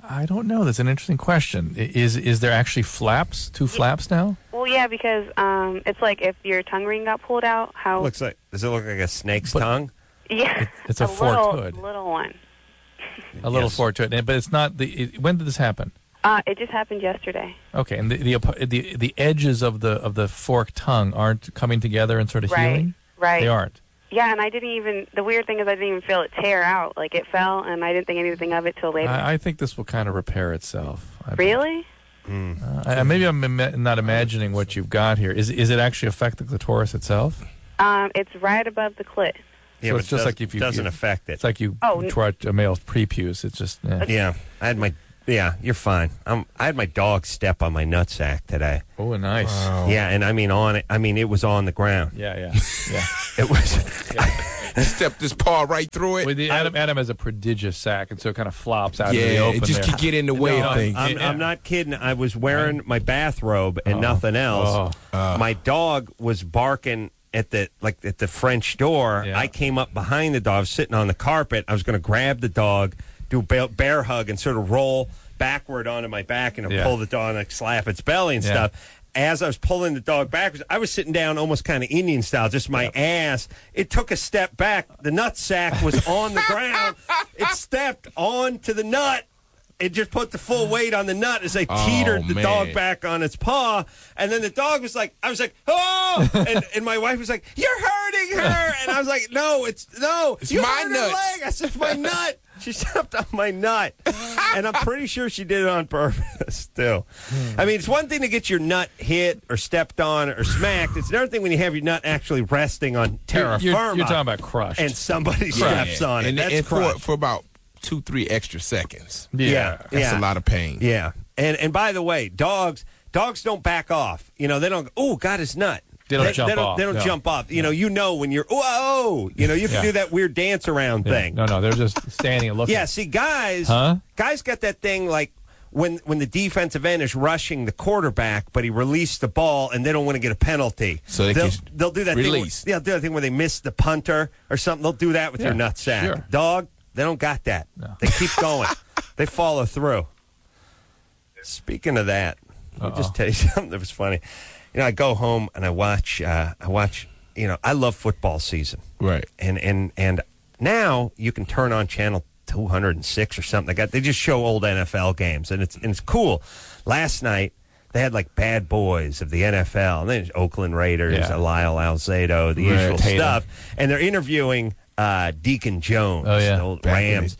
I don't know. That's an interesting question. Is there actually flaps? Two flaps now? Well, yeah, because it's like if your tongue ring got pulled out. How Does it look like a snake's tongue? Yeah, it's a forked hood. Little one. A little forked hood, but it's not the. When did this happen? It just happened yesterday. Okay, and the edges of the forked tongue aren't coming together and sort of healing? Right. They aren't. Yeah, and I didn't even, the weird thing is I didn't even feel it tear out. Like, it fell, and I didn't think anything of it till later. I think this will kind of repair itself. Really? Maybe I'm not imagining what you've got here. Is it actually affect the clitoris itself? It's right above the clit. Yeah, so but it's just like if you doesn't affect it. It's like you try a male's prepuce. It's just Yeah, you're fine. I had my dog step on my nutsack today. Oh, nice. Wow. Yeah, and I mean on it. I mean it was on the ground. Yeah. It was. He stepped his paw right through it. Well, Adam has a prodigious sack, and so it kind of flops out of the open. It just could get in the way of things. I'm not kidding. I was wearing my bathrobe and nothing else. My dog was barking at the French door. Yeah. I came up behind the dog. I was sitting on the carpet. I was going to grab the dog, do a bear hug, and sort of roll backward onto my back and pull the dog and slap its belly and stuff. As I was pulling the dog backwards, I was sitting down almost kind of Indian style, just my ass. It took a step back. The nut sack was on the ground. It stepped onto the nut. It just put the full weight on the nut as I teetered the dog back on its paw. And then the dog was like, I was like, oh! and my wife was like, you're hurting her! And I was like, no, it's you my hurt her nut. leg. I said, my nut. She stepped on my nut. And I'm pretty sure she did it on purpose, too. I mean, it's one thing to get your nut hit or stepped on or smacked. It's another thing when you have your nut actually resting on terra firma. You're talking about crushed. And somebody steps on it. That's crushed. For about 2-3 extra seconds. Yeah. That's a lot of pain. Yeah. And by the way, dogs don't back off. You know, they don't go, oh, got his nut. They don't jump off. They don't jump off. You know when you're, whoa, you can do that weird dance around thing. No, they're just standing and looking. Yeah, see, guys got that thing like when the defensive end is rushing the quarterback, but he released the ball and they don't want to get a penalty. So they'll do that release. thing. They'll do that thing where they miss the punter or something. They'll do that with their nutsack. Sure. Dog, they don't got that. No. They keep going. They follow through. Speaking of that, let me just tell you something that was funny. You know, I go home and I watch. I love football season. Right. And now you can turn on channel 206 or something. They just show old NFL games, and it's cool. Last night they had like bad boys of the NFL, and then there's Oakland Raiders, Lyle Alzado, the usual stuff, and they're interviewing Deacon Jones, the old Rams.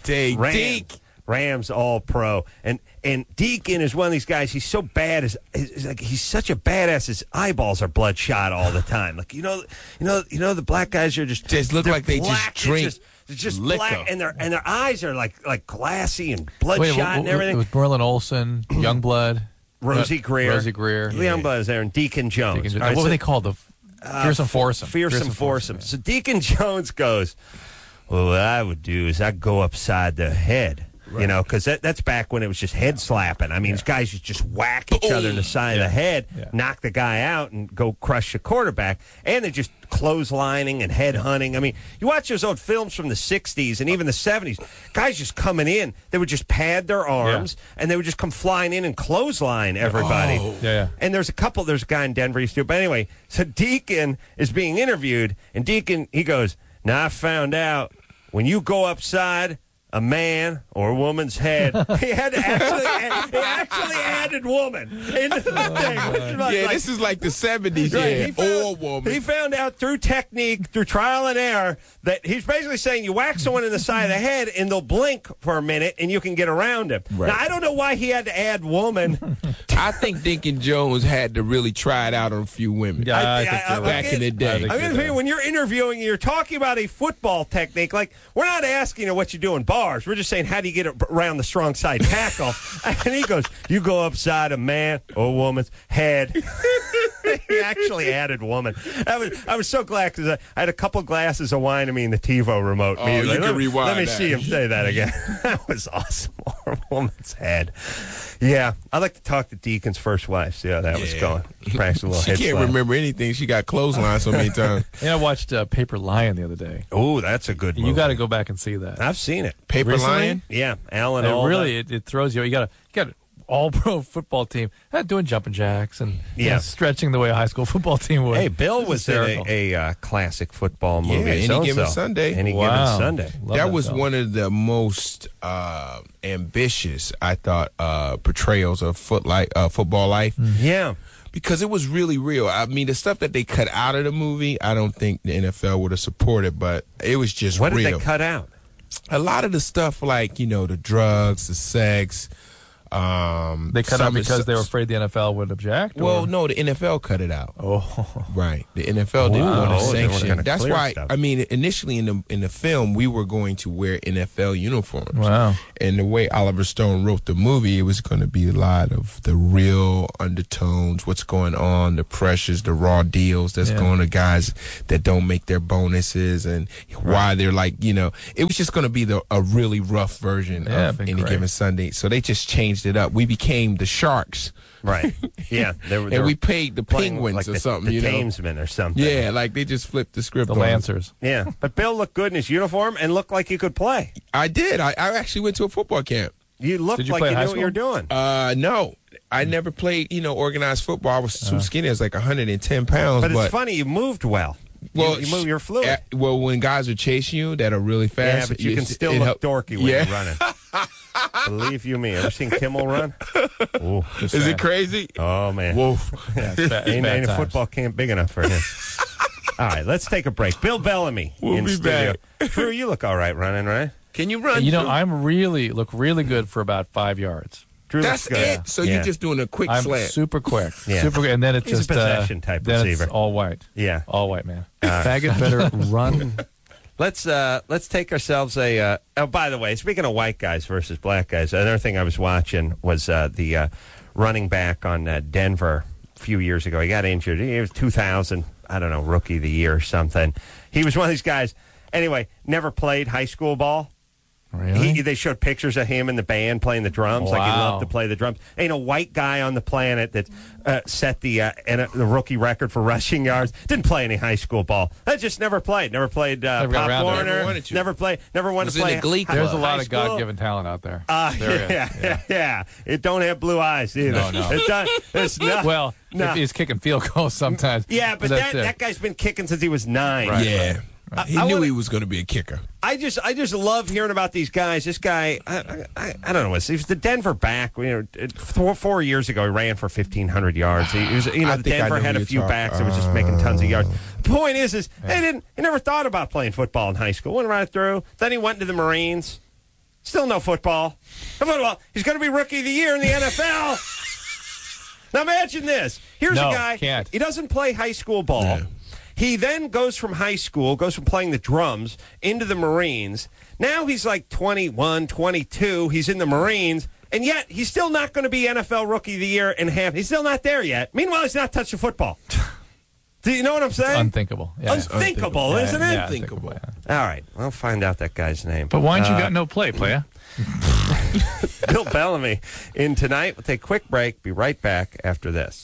Rams All-Pro, and Deacon is one of these guys. He's so bad, he's such a badass. His eyeballs are bloodshot all the time. Like the black guys are just look like they black. just drink. It's just liquor. black, and their eyes are like glassy and bloodshot and everything. It was Merlin Olsen, Youngblood, Rosie Greer, Youngblood is there, and Deacon Jones. What were they called? The Fearsome Foursome. Fearsome Foursome. So Deacon Jones goes, well, what I would do is I'd go upside the head. Right. You know, because that's back when it was just head slapping. I mean, these guys just whack each other in the side of the head, knock the guy out, and go crush the quarterback. And they're just clotheslining and head hunting. I mean, you watch those old films from the 60s and even the 70s, guys just coming in, they would just pad their arms, and they would just come flying in and clothesline everybody. And there's a guy in Denver used to do it. But anyway, so Deacon is being interviewed, and Deacon, he goes, now I found out when you go upside a man or a woman's head. He actually added woman into the thing. This is like the 70s, or woman. He found out through technique, through trial and error, that he's basically saying you whack someone in the side of the head and they'll blink for a minute and you can get around him. Right. Now, I don't know why he had to add woman. I think Deacon Jones had to really try it out on a few women back in the day. I mean, when you're interviewing, you're talking about a football technique. Like, we're not asking you what you do in bars. We're just saying, how do you get around the strong side tackle? And he goes, you go upside a man or woman's head. He actually added woman. I was so glad because I had a couple glasses of wine to me in the TiVo remote. Oh, you can rewind Let me that. see him say that again. That was awesome. woman's head. Yeah, I'd like to talk to Deacon's first wife, see how that was going. Practice a little She head can't slap. remember anything. She got clotheslined so many times. And I watched Paper Lion the other day. Oh, that's a good movie. You got to go back and see that. I've seen it. Paper Recently? Lion? Yeah, Alan It Alda. really it throws you. You got an all-pro football team doing jumping jacks and stretching the way a high school football team would. Hey, Bill was Hysterical. in a classic football movie. Yeah, Any So-and-so. Given Sunday. Any Given Sunday. Love That was film. one of the most ambitious, I thought, portrayals of football life. Yeah. Because it was really real. I mean, the stuff that they cut out of the movie, I don't think the NFL would have supported, but it was just What real. did they cut out? A lot of the stuff like, the drugs, the sex. They cut out because they were afraid the NFL would object? Well, or? no, the NFL cut it out. Oh. Right. The NFL didn't want to They weren't sanction. gonna That's clear why, stuff. I mean, initially in the film, we were going to wear NFL uniforms. Wow. And the way Oliver Stone wrote the movie, it was going to be a lot of the real undertones, what's going on, the pressures, the raw deals that's going to guys that don't make their bonuses and why they're like, it was just going to be a really rough version of Any Given Sunday. So they just changed it up. We became the Sharks. Right. Yeah. And we paid the Penguins like or something, the Tamesmen or something. Yeah, like they just flipped the script The on us. Lancers. Yeah. But Bill looked good in his uniform and looked like he could play. I did. I actually went to a football camp. You looked Did you like play you high knew what you were doing. No. I never played, organized football. I was too skinny. I was like 110 pounds. But it's funny, you moved well. Well, you move, you're fluid. Well, when guys are chasing you that are really Yeah, fast, but you can still look dorky when you're running. Believe you me. Ever seen Kimmel run? Ooh, Is it crazy? Oh, man. Whoa. Ain't a football camp big enough for him. All right, let's take a break. Bill Bellamy in be studio. back. Drew, you look all right running, right? Can you run? I'm look really good for about 5 yards. Drew That's looks good. it. So you're just doing a quick I'm slant. super quick. Yeah. Super quick. And then it's He's a just possession type then receiver. It's all white. Yeah. All white, man. Faggot better run. Let's take ourselves a. Oh, by the way, speaking of white guys versus black guys, another thing I was watching was the running back on Denver a few years ago. He got injured. He was 2000, I don't know, rookie of the year or something. He was one of these guys. Anyway, never played high school ball. Really? They showed pictures of him in the band playing the drums. Like he Wow. loved to play the drums. Ain't a white guy on the planet that set the rookie record for rushing yards. Didn't play any high school ball. That just never played. Never played Never got Pop around to it. Warner. Never wanted to. Never played. Never wanted Was to in play. the Glee There's a high lot of school. God-given talent out there. There is. Yeah. It don't have blue eyes either. No. It's not. Well, No. if he's kicking field goals sometimes. Yeah, but that's it. that guy's been kicking since he was 9. Right. Yeah. He I knew wanna- he was going to be a kicker. I just love hearing about these guys. This guy, I don't know. He was the Denver back. 4 years ago, he ran for 1,500 yards. He was, I think I Denver know had who a you're few talking- backs that was just making tons of yards. The point is he never thought about playing football in high school. Went right through. Then he went into the Marines. Still no football. He's going to be rookie of the year in the NFL. Now imagine this. Here's No, a guy. can't. He doesn't play high school ball. Yeah. He then goes from high school, goes from playing the drums into the Marines. Now he's like 21, 22. He's in the Marines. And yet, he's still not going to be NFL Rookie of the Year in half. He's still not there yet. Meanwhile, he's not touching football. Do you know what I'm saying? Unthinkable. Yeah. Unthinkable, isn't it? Yeah, Unthinkable. yeah. All right. I'll find out that guy's name. But why ain't you got no play, playa? Bill Bellamy in tonight. We'll take a quick break. Be right back after this.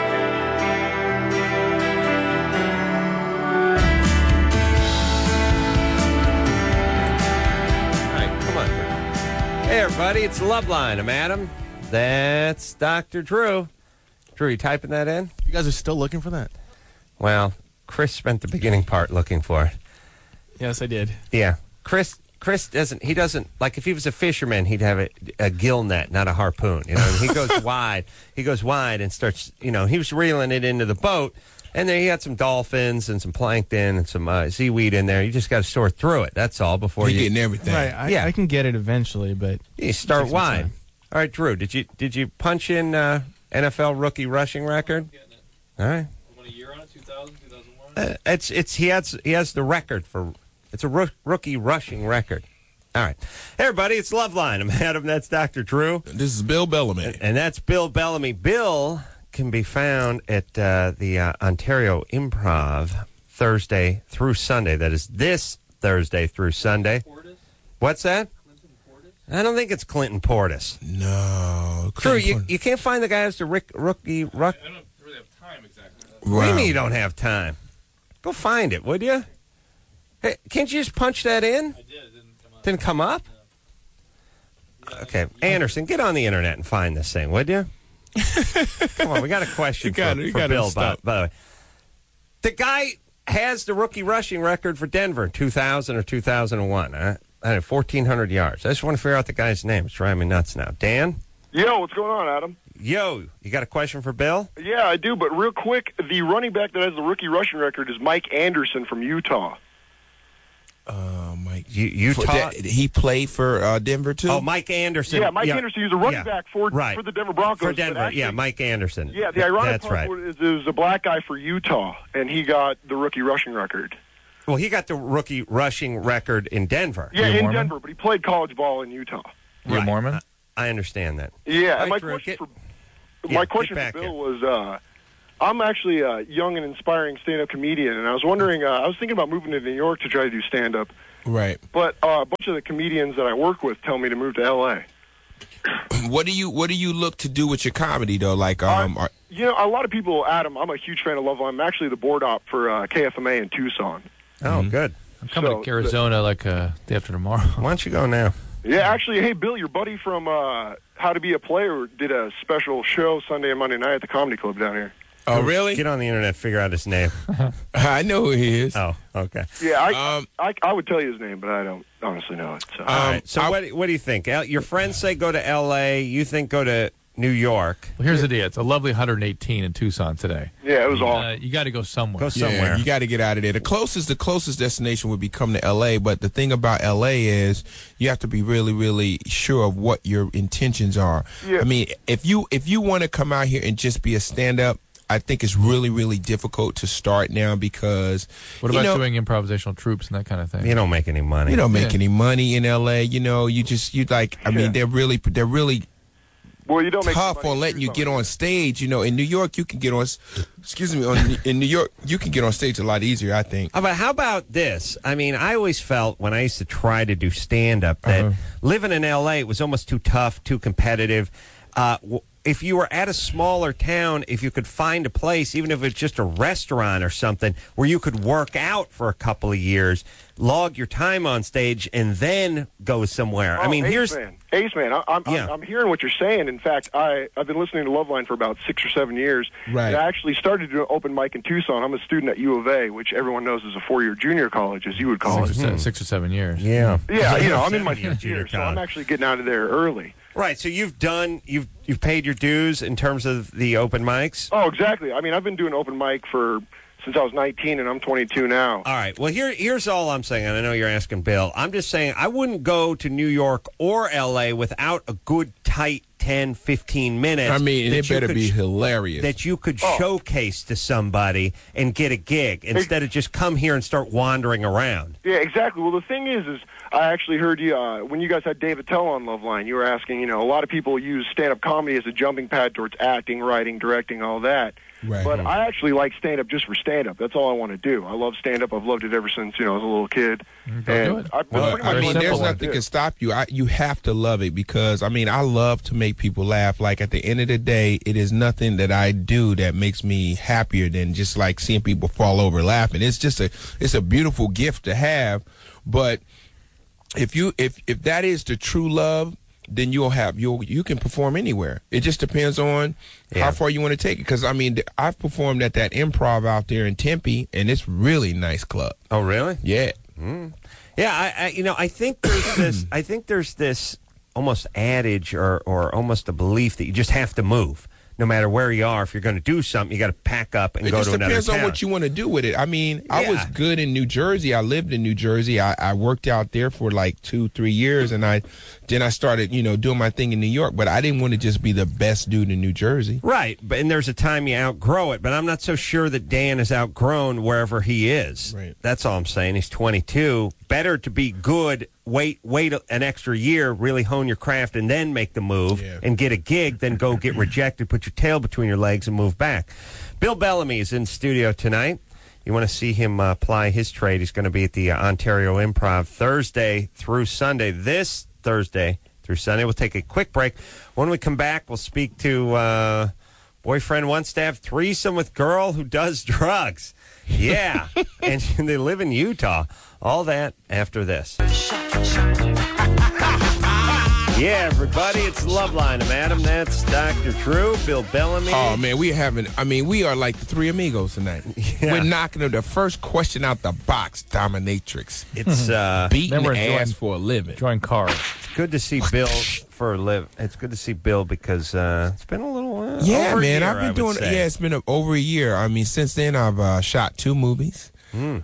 Hey, everybody, it's Loveline. I'm Adam. That's Dr. Drew. Drew, you typing that in? You guys are still looking for that? Well, Chris spent the beginning part looking for it. Yes, I did. Yeah. Chris doesn't, like if he was a fisherman, he'd have a gill net, not a harpoon. You know, and he goes wide. He goes wide and starts, he was reeling it into the boat. And then he had some dolphins and some plankton and some seaweed in there. You just got to sort through it. That's all before You're you getting everything. Right, I can get it eventually, but you start takes some wide. time. All right, Drew, did you punch in NFL rookie rushing record? All right. What a year on it? 2000, 2001? He has the record for it's a rookie rushing record. All right. Hey, everybody, it's Loveline. I'm Adam. That's Dr. Drew. This is Bill Bellamy. And that's Bill Bellamy. Bill can be found at the Ontario Improv Thursday through Sunday. That is this Thursday through Sunday. Portis? What's that? Clinton Portis? I don't think it's Clinton Portis. No. True, you can't find the guy who's the rookie. I don't really have time exactly. What do you mean you don't have time? Go find it, would you? Hey, can't you just punch that in? I did. It didn't come up. Didn't come up? No. Okay, Anderson, get on the internet and find this thing, would you? Come on, we got a question for Bill, by the way. The guy has the rookie rushing record for Denver in 2000 or 2001. I had 1,400 yards. I just want to figure out the guy's name. It's driving me nuts now. Dan? Yo, what's going on, Adam? Yo, you got a question for Bill? Yeah, I do, but real quick, the running back that has the rookie rushing record is Mike Anderson from Utah. Mike. Utah? He played for Denver, too? Oh, Mike Anderson. Yeah, Mike Anderson. He's a running back for the Denver Broncos. For Denver, actually, Mike Anderson. Yeah, the ironic That's part right. is it was a black guy for Utah, and he got the rookie rushing record. Well, he got the rookie rushing record in Denver. Yeah, in Denver, but he played college ball in Utah. You're a Mormon? I understand that. Yeah, Right, and my Drew, question for back Bill was, I'm actually a young and inspiring stand-up comedian, and I was wondering, I was thinking about moving to New York to try to do stand-up. Right. But a bunch of the comedians that I work with tell me to move to L.A. What do you look to do with your comedy, though? Like, you know, a lot of people, Adam, I'm a huge fan of Loveline. I'm actually the board op for KFMA in Tucson. Oh, good. I'm coming to Arizona day after tomorrow. Why don't you go now? Yeah, actually, hey, Bill, your buddy from How to Be a Player did a special show Sunday and Monday night at the Comedy Club down here. Oh, really? Get on the internet, figure out his name. I know who he is. Oh, okay. Yeah, I would tell you his name, but I don't honestly know it. So, all right. So what do you think? Your friends say go to L.A. You think go to New York. Well, here's the deal. It's a lovely 118 in Tucson today. Yeah, it was awesome. You got to go somewhere. Go somewhere. Yeah, you got to get out of there. The closest destination would be come to L.A., but the thing about L.A. is you have to be really, really sure of what your intentions are. Yeah. I mean, if you want to come out here and just be a stand-up, I think it's really, really difficult to start now because... What about doing improvisational troops and that kind of thing? You don't make any money. You don't make any money in L.A. You know, I mean, they're really well, you don't tough on letting you get on stage. You know, in New York, you can get on... in New York, you can get on stage a lot easier, I think. But how about this? I mean, I always felt when I used to try to do stand-up that living in L.A. was almost too tough, too competitive. If you were at a smaller town, if you could find a place, even if it's just a restaurant or something, where you could work out for a couple of years, log your time on stage, and then go somewhere. Oh, I mean, Ace Man, I'm hearing what you're saying. In fact, I've been listening to Loveline for about 6 or 7 years. Right. And I actually started to do an open mic in Tucson. I'm a student at U of A, which everyone knows is a 4-year junior college, as you would call it. 6 or 7 years. Yeah. Yeah, you know, I'm in my 6th year, so I'm actually getting out of there early. Right, so you've paid your dues in terms of the open mics? Oh, exactly. I mean, I've been doing open mic since I was 19, and I'm 22 now. All right. Well, here's all I'm saying, and I know you're asking Bill. I'm just saying I wouldn't go to New York or L.A. without a good, tight 10, 15 minutes. I mean, it better be hilarious. That you could showcase to somebody and get a gig instead of just come here and start wandering around. Yeah, exactly. Well, the thing is I actually heard you, when you guys had David Tell on Loveline, you were asking, you know, a lot of people use stand-up comedy as a jumping pad towards acting, writing, directing, all that. Right. But I actually like stand-up just for stand-up. That's all I want to do. I love stand-up. I've loved it ever since, you know, I was a little kid. Do it. I mean, there's nothing can stop you. You have to love it because, I mean, I love to make people laugh. Like, at the end of the day, it is nothing that I do that makes me happier than just, like, seeing people fall over laughing. It's just it's a beautiful gift to have. But if that is the true love, then you can perform anywhere. It just depends on how far you want to take it. Because, I mean, I've performed at that Improv out there in Tempe, and it's really nice club. Oh, really? Yeah. Yeah, I think there's this almost adage or almost a belief that you just have to move. No matter where you are, if you're going to do something, you got to pack up and go to another town. It just depends on what you want to do with it. I mean, I was good in New Jersey. I lived in New Jersey. I worked out there for like 2-3 years, and then I started, you know, doing my thing in New York. But I didn't want to just be the best dude in New Jersey. Right, and there's a time you outgrow it. But I'm not so sure that Dan has outgrown wherever he is. Right. That's all I'm saying. He's 22. Better to be good. Wait an extra year, really hone your craft, and then make the move and get a gig, then go get rejected, put your tail between your legs, and move back. Bill Bellamy is in studio tonight. You want to see him ply his trade. He's going to be at the Ontario Improv Thursday through Sunday. This Thursday through Sunday. We'll take a quick break. When we come back, we'll speak to boyfriend wants to have threesome with girl who does drugs. Yeah, and they live in Utah. All that after this. Yeah, everybody, it's Loveline. I'm Adam. That's Dr. Drew, Bill Bellamy. Oh, man, we are like the three amigos tonight. Yeah. We're knocking the first question out the box, dominatrix. It's beating ass for a living. Drawing cards. It's good to see Bill for a live. It's good to see Bill because it's been a little while. Yeah, over man, a year, I've been doing it. Yeah, it's been over a year. I mean, since then, I've shot 2 movies. What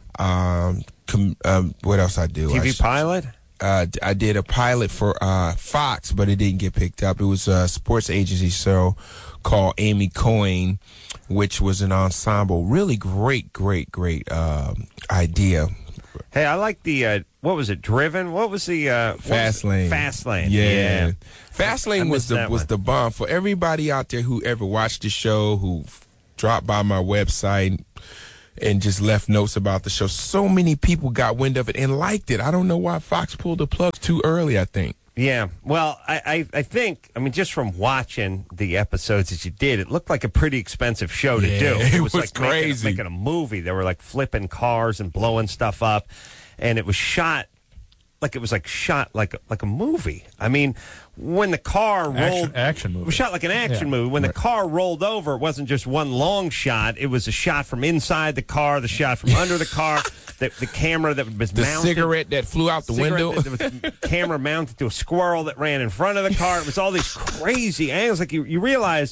else I do? TV pilot? I did a pilot for Fox, but it didn't get picked up. It was a sports agency show called Amy Coyne, which was an ensemble. Really great idea. Hey, I like the, what was it, Driven? What was the... Fastlane. Fastlane. Yeah. Fastlane was the bomb. For everybody out there who ever watched the show, who dropped by my website and just left notes about the show. So many people got wind of it and liked it. I don't know why Fox pulled the plug too early, I think. Yeah. Well, I think, I mean, just from watching the episodes that you did, it looked like a pretty expensive show to do. It was like crazy. Making a movie. They were like flipping cars and blowing stuff up. And it was shot like a movie. I mean, when the car rolled... Action movie. It was shot like an action movie. When the car rolled over, it wasn't just one long shot. It was a shot from inside the car, the shot from under the car, the camera that was mounted. The cigarette that flew out the window. The camera mounted to a squirrel that ran in front of the car. It was all these crazy angles. Like you realize,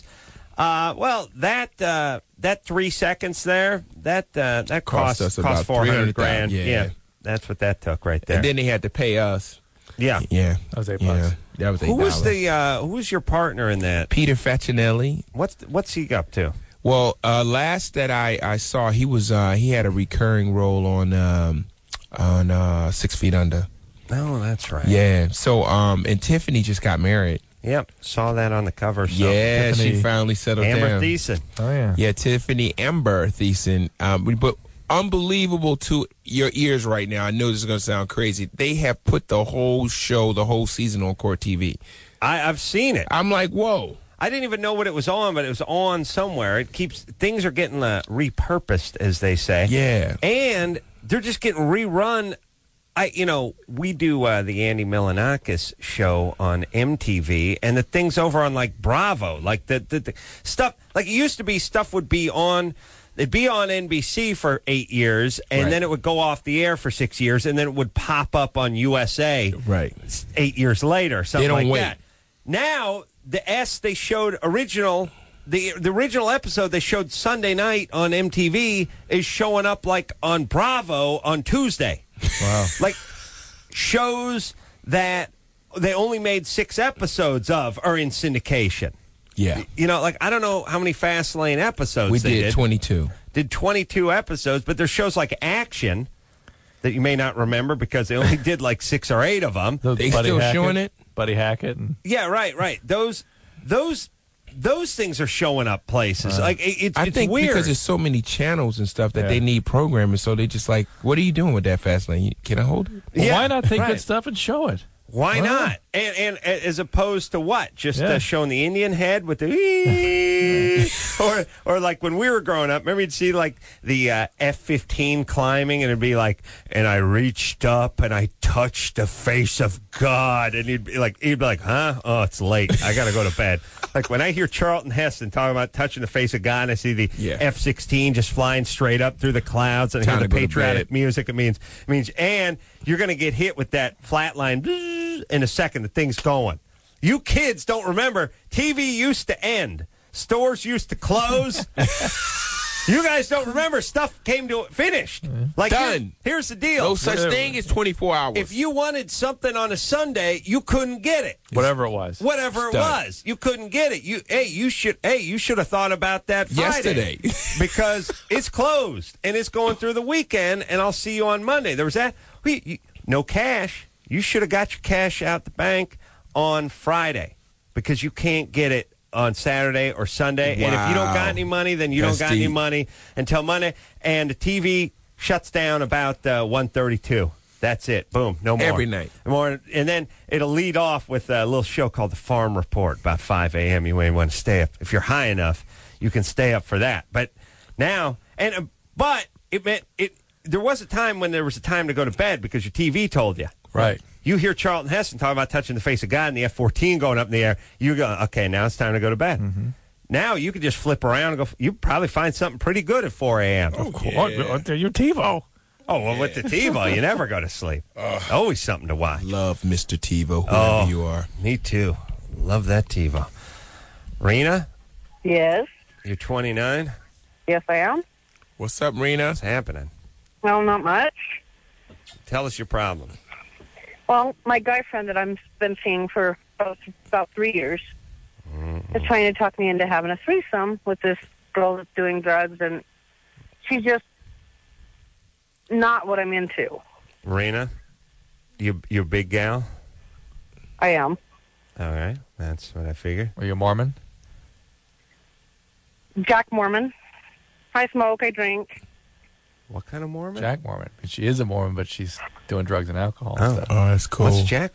that 3 seconds there, that cost about $400,000. Yeah. That's what that took right there. And then they had to pay us. Yeah. Yeah. That was $8. Yeah. That was $8. Who was your partner in that? Peter Facinelli. What's he up to? Well, last that I saw, he was he had a recurring role on 6 Feet Under. Oh, that's right. Yeah. So and Tiffany just got married. Yep, saw that on the cover. So. Yeah, Tiffany, she finally settled down. Amber Thiessen. Oh yeah. Yeah, Tiffany Amber Thiessen. But unbelievable to your ears right now. I know this is going to sound crazy. They have put the whole show, the whole season on Court TV. I've seen it. I'm like, whoa. I didn't even know what it was on, but it was on somewhere. Things are getting repurposed, as they say. Yeah. And they're just getting rerun. We do the Andy Milonakis show on MTV, and the things over on like Bravo, like the stuff. Like it used to be, stuff would be on. It'd be on NBC for 8 years, and then it would go off the air for 6 years, and then it would pop up on USA 8 years later, something like that. Now, they showed the original episode they showed Sunday night on MTV is showing up like on Bravo on Tuesday. Wow. Like shows that they only made 6 episodes of are in syndication. Yeah. I don't know how many Fastlane episodes we they did. 22. Did 22 episodes, but there's shows like Action that you may not remember because they only did like 6 or 8 of them. They still showing it? Buddy Hackett. Yeah, right. Those things are showing up places. It's I think weird. because there's so many channels and stuff that they need programming, so they just like, what are you doing with that Fastlane? Can I hold it? Well, why not take good stuff and show it? Why not? And as opposed to what? Just showing the Indian head with the or like when we were growing up, remember you'd see like the F-15 climbing and it'd be like, and I reached up and I touched the face of God, and he'd be like, huh? Oh, it's late. I got to go to bed. Like when I hear Charlton Heston talking about touching the face of God, and I see the F-16 just flying straight up through the clouds and I hear the patriotic music, it means, and you're going to get hit with that flatline in a second. The thing's going. You kids don't remember. TV used to end. Stores used to close. You guys don't remember. Stuff came to finished. Like done. Here's the deal. No such thing as 24 hours. If you wanted something on a Sunday, you couldn't get it. Whatever it was. You couldn't get it. You should have thought about that Friday. Yesterday. Because it's closed and it's going through the weekend, and I'll see you on Monday. There was that. No cash. You should have got your cash out the bank on Friday because you can't get it on Saturday or Sunday. Wow. And if you don't got any money, then you don't got any money until Monday. And the TV shuts down about 1:32. That's it. Boom. No more. Every night. More, and then it'll lead off with a little show called The Farm Report about 5 a.m. You may want to stay up. If you're high enough, you can stay up for that. But now, but it meant it. There was a time when there was a time to go to bed because your TV told you. Right. You hear Charlton Heston talking about touching the face of God and the F-14 going up in the air. You go, okay, now it's time to go to bed. Mm-hmm. Now you can just flip around and go. You probably find something pretty good at 4 a.m. Of course. You're TiVo. Oh, well, with the TiVo, you never go to sleep. Always something to watch. Love Mr. TiVo, whoever you are. Me too. Love that TiVo. Rena? Yes. You're 29? Yes, I am. What's up, Rena? What's happening? Well, not much. Tell us your problem. Well, my guy friend that I've been seeing for about 3 years is trying to talk me into having a threesome with this girl that's doing drugs, and she's just not what I'm into. Rena, you a big gal? I am. All right, that's what I figured. Are you a Mormon? Jack Mormon. I smoke, I drink. What kind of Mormon? Jack Mormon. She is a Mormon, but she's doing drugs and alcohol. Oh, and stuff. Oh, that's cool. What's Jack